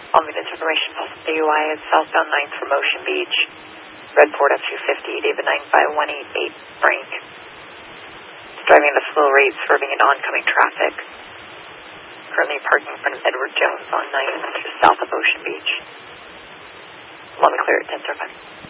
All maintenance information, possible DUI is southbound 9th from Ocean Beach. Red Ford F-250, David 95188 Frank. Driving at a slow rate, swerving into oncoming traffic. Currently parking in front of Edward Jones on 9th, just south of Ocean Beach. Let me clear it, 10-5.